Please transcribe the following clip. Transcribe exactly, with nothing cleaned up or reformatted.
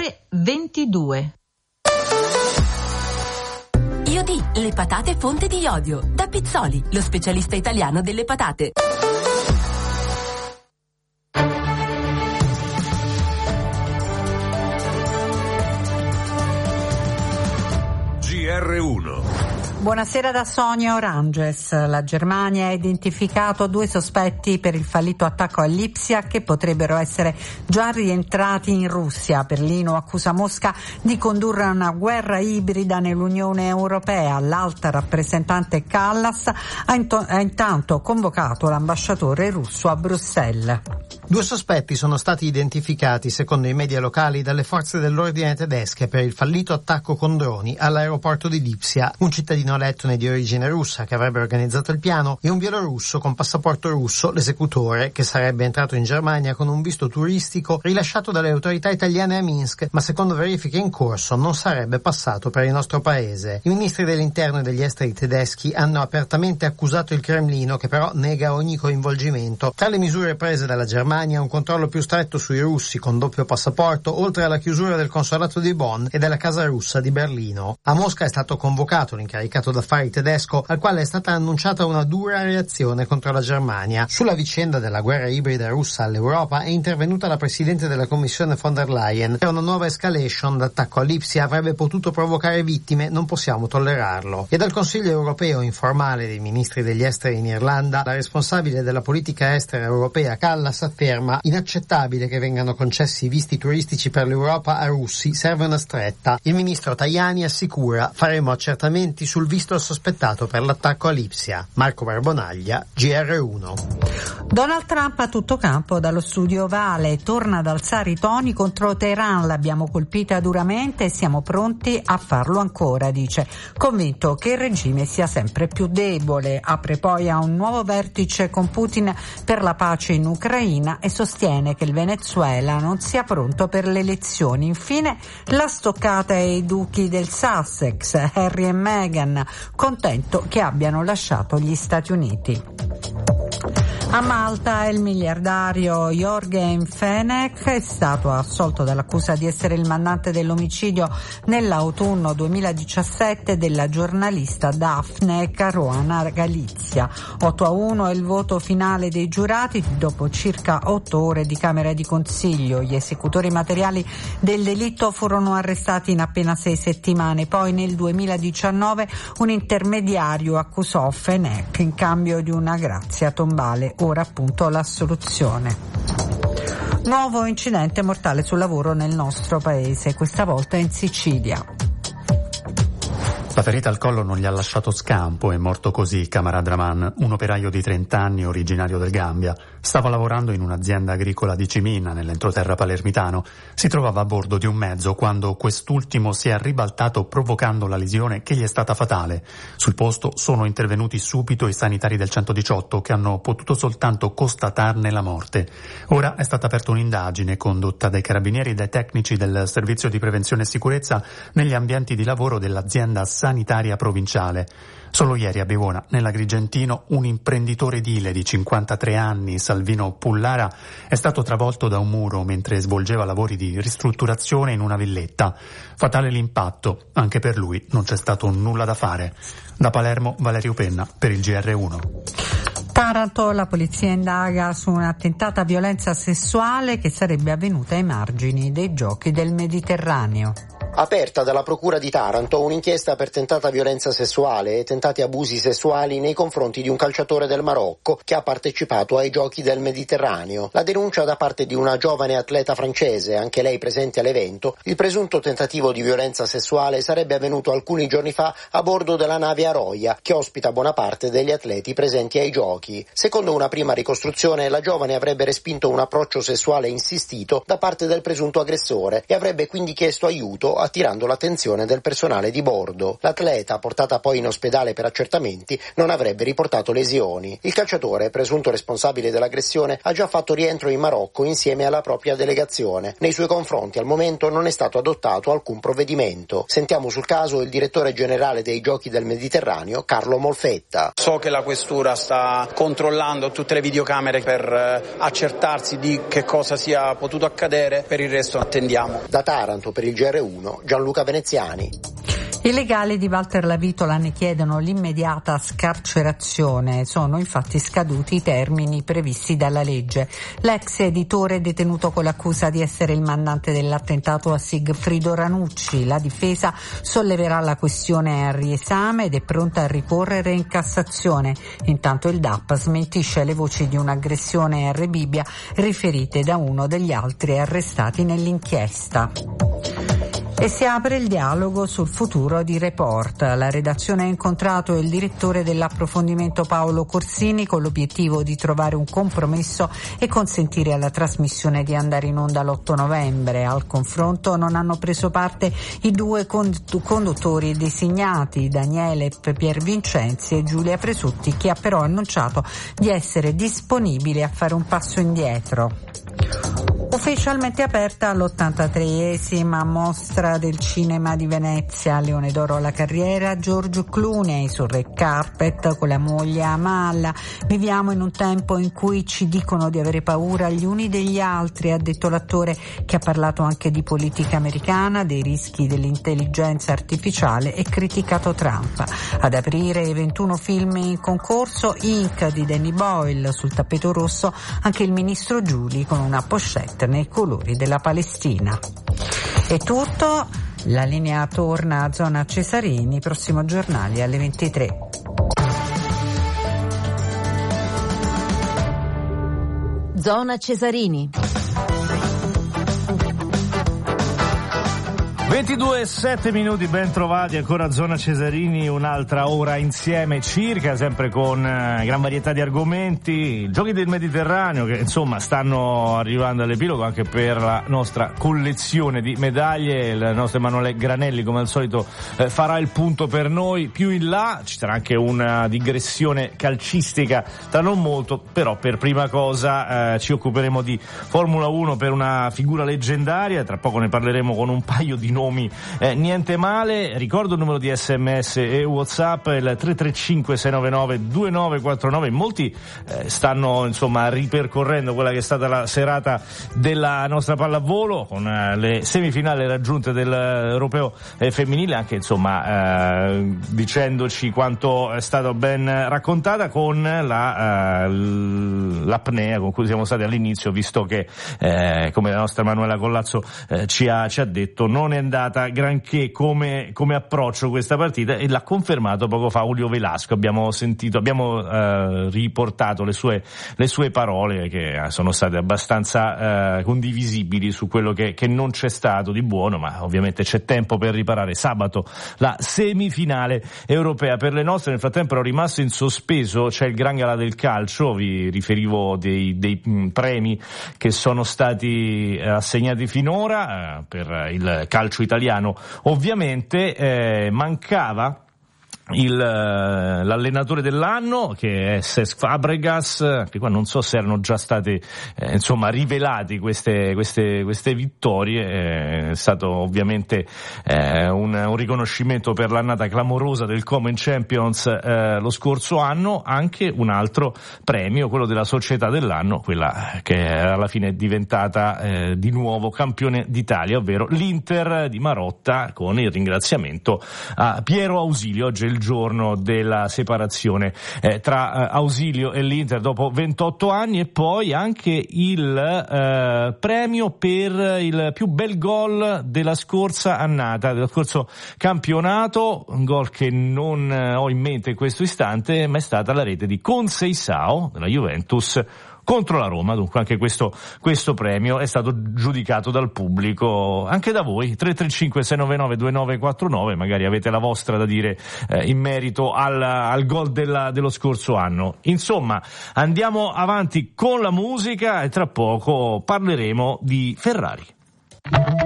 ore ventidue. Iodi, le patate fonte di iodio. Da Pizzoli, lo specialista italiano delle patate. G R uno. Buonasera da Sonia Oranges. La Germania ha identificato due sospetti per il fallito attacco a Lipsia che potrebbero essere già rientrati in Russia. Berlino accusa Mosca di condurre una guerra ibrida nell'Unione Europea. L'alta rappresentante Kallas ha, into- ha intanto convocato l'ambasciatore russo a Bruxelles. Due sospetti sono stati identificati, secondo i media locali, dalle forze dell'ordine tedesche per il fallito attacco con droni all'aeroporto di Lipsia. Un cittadino lettone di origine russa che avrebbe organizzato il piano e un bielorusso con passaporto russo, l'esecutore, che sarebbe entrato in Germania con un visto turistico rilasciato dalle autorità italiane a Minsk, ma secondo verifiche in corso non sarebbe passato per il nostro paese. I ministri dell'interno e degli esteri tedeschi hanno apertamente accusato il Cremlino, che però nega ogni coinvolgimento. Tra le misure prese dalla Germania un controllo più stretto sui russi con doppio passaporto, oltre alla chiusura del consolato di Bonn e della casa russa di Berlino. A Mosca è stato convocato l'incaricato d'affari tedesco, al quale è stata annunciata una dura reazione contro la Germania. Sulla vicenda della guerra ibrida russa all'Europa è intervenuta la presidente della Commissione von der Leyen. Per una nuova escalation, l'attacco a Lipsia avrebbe potuto provocare vittime, non possiamo tollerarlo. E dal Consiglio europeo informale dei ministri degli esteri in Irlanda, la responsabile della politica estera europea Kallas afferma: inaccettabile che vengano concessi visti turistici per l'Europa a russi, serve una stretta. Il ministro Tajani assicura: faremo accertamenti sul visto sospettato per l'attacco a Lipsia. Marco Barbonaglia, G R uno. Donald Trump a tutto campo dallo studio ovale, torna ad alzare i toni contro Teheran. L'abbiamo colpita duramente e siamo pronti a farlo ancora, dice, convinto che il regime sia sempre più debole. Apre poi a un nuovo vertice con Putin per la pace in Ucraina e sostiene che il Venezuela non sia pronto per le elezioni. Infine la stoccata ai duchi del Sussex, Harry e Meghan, contento che abbiano lasciato gli Stati Uniti. A Malta il miliardario Jorgen Fenech è stato assolto dall'accusa di essere il mandante dell'omicidio nell'autunno duemiladiciassette della giornalista Daphne Caruana Galizia. otto a uno è il voto finale dei giurati dopo circa otto ore di Camera di Consiglio. Gli esecutori materiali del delitto furono arrestati in appena sei settimane. Poi nel duemiladiciannove un intermediario accusò Fenech in cambio di una grazia tombale. Ora appunto l'assoluzione. Nuovo incidente mortale sul lavoro nel nostro paese, questa volta in Sicilia. La ferita al collo non gli ha lasciato scampo, è morto così Camarad Rahman, un operaio di trenta anni originario del Gambia. Stava lavorando in un'azienda agricola di Cimina, nell'entroterra palermitano. Si trovava a bordo di un mezzo quando quest'ultimo si è ribaltato provocando la lesione che gli è stata fatale. Sul posto sono intervenuti subito i sanitari del centodiciotto che hanno potuto soltanto constatarne la morte. Ora è stata aperta un'indagine condotta dai carabinieri e dai tecnici del servizio di prevenzione e sicurezza negli ambienti di lavoro dell'azienda sanitaria provinciale. Solo ieri a Bivona, nell'Agrigentino, un imprenditore edile di cinquantatré anni, Salvino Pullara, è stato travolto da un muro mentre svolgeva lavori di ristrutturazione in una villetta. Fatale l'impatto, anche per lui non c'è stato nulla da fare. Da Palermo, Valerio Penna, per il G R uno. Taranto, la polizia indaga su un'attentata violenza sessuale che sarebbe avvenuta ai margini dei Giochi del Mediterraneo. Aperta dalla Procura di Taranto un'inchiesta per tentata violenza sessuale e tentati abusi sessuali nei confronti di un calciatore del Marocco che ha partecipato ai Giochi del Mediterraneo. La denuncia da parte di una giovane atleta francese, anche lei presente all'evento. Il presunto tentativo di violenza sessuale sarebbe avvenuto alcuni giorni fa a bordo della nave Aroia, che ospita buona parte degli atleti presenti ai Giochi. Secondo una prima ricostruzione, la giovane avrebbe respinto un approccio sessuale insistito da parte del presunto aggressore e avrebbe quindi chiesto aiuto attirando l'attenzione del personale di bordo. L'atleta, portata poi in ospedale per accertamenti, non avrebbe riportato lesioni. Il calciatore, presunto responsabile dell'aggressione, ha già fatto rientro in Marocco insieme alla propria delegazione. Nei suoi confronti al momento non è stato adottato alcun provvedimento. Sentiamo sul caso il direttore generale dei Giochi del Mediterraneo, Carlo Molfetta. So che la questura sta controllando tutte le videocamere per accertarsi di che cosa sia potuto accadere, per il resto attendiamo. Da Taranto per il G R uno, Gianluca Veneziani. I legali di Walter Lavitola ne chiedono l'immediata scarcerazione. Sono infatti scaduti i termini previsti dalla legge. L'ex editore è detenuto con l'accusa di essere il mandante dell'attentato a Sigfrido Ranucci. La difesa solleverà la questione al riesame ed è pronta a ricorrere in Cassazione. Intanto il D A P smentisce le voci di un'aggressione R. Bibbia riferite da uno degli altri arrestati nell'inchiesta. E si apre il dialogo sul futuro di Report. La redazione ha incontrato il direttore dell'approfondimento Paolo Corsini con l'obiettivo di trovare un compromesso e consentire alla trasmissione di andare in onda l'otto novembre. Al confronto non hanno preso parte i due conduttori designati, Daniele Piervincenzi e Giulia Presutti, che ha però annunciato di essere disponibile a fare un passo indietro. Ufficialmente aperta l'ottantatreesima mostra del cinema di Venezia. Leone d'oro alla carriera George Clooney sul red carpet con la moglie Amala. Viviamo in un tempo in cui ci dicono di avere paura gli uni degli altri, ha detto l'attore, che ha parlato anche di politica americana, dei rischi dell'intelligenza artificiale e criticato Trump. Ad aprire i ventuno film in concorso, Ink di Danny Boyle, sul tappeto rosso anche il ministro Giuli con una pochette nei colori della Palestina. È tutto, la linea torna a Zona Cesarini, prossimo giornale alle ventitré. Zona Cesarini. ventidue e sette minuti, ben trovati, ancora Zona Cesarini, un'altra ora insieme circa, sempre con eh, gran varietà di argomenti, Giochi del Mediterraneo che insomma stanno arrivando all'epilogo anche per la nostra collezione di medaglie. Il nostro Emanuele Granelli come al solito eh, farà il punto per noi più in là, ci sarà anche una digressione calcistica tra non molto, però per prima cosa eh, ci occuperemo di Formula uno per una figura leggendaria, tra poco ne parleremo con un paio di nomi eh, niente male. Ricordo il numero di sms e WhatsApp, il tre tre cinque sei nove nove due nove quattro nove. Molti eh, stanno insomma ripercorrendo quella che è stata la serata della nostra pallavolo con eh, le semifinali raggiunte dell'Europeo eh, femminile, anche insomma eh, dicendoci quanto è stata ben raccontata, con la, eh, l'apnea con cui siamo stati all'inizio, visto che eh, come la nostra Emanuela Collazzo eh, ci, ha, ci ha detto non è andata granché come, come approccio questa partita, e l'ha confermato poco fa Julio Velasco. Abbiamo sentito, abbiamo eh, riportato le sue, le sue parole che sono state abbastanza eh, condivisibili su quello che, che non c'è stato di buono, ma ovviamente c'è tempo per riparare. Sabato la semifinale europea per le nostre. Nel frattempo ero rimasto in sospeso, c'è il Gran Galà del calcio, vi riferivo dei, dei mh, premi che sono stati eh, assegnati finora eh, per il calcio italiano. Ovviamente eh, mancava il, l'allenatore dell'anno, che è Cesc Fabregas, che qua non so se erano già state eh, insomma rivelati queste, queste, queste vittorie. È stato ovviamente eh, un, un riconoscimento per l'annata clamorosa del Common Champions eh, lo scorso anno, anche un altro premio, quello della società dell'anno, quella che alla fine è diventata eh, di nuovo campione d'Italia, ovvero l'Inter di Marotta, con il ringraziamento a Piero Ausilio. Oggi il giorno della separazione eh, tra eh, Ausilio e l'Inter dopo ventotto anni, e poi anche il eh, premio per il più bel gol della scorsa annata, dello scorso campionato, un gol che non eh, ho in mente in questo istante, ma è stata la rete di Conceição della Juventus contro la Roma. Dunque anche questo, questo premio è stato giudicato dal pubblico, anche da voi. Tre tre cinque sei nove nove due nove quattro nove, magari avete la vostra da dire eh, in merito al, al gol della, dello scorso anno. Insomma, andiamo avanti con la musica e tra poco parleremo di Ferrari.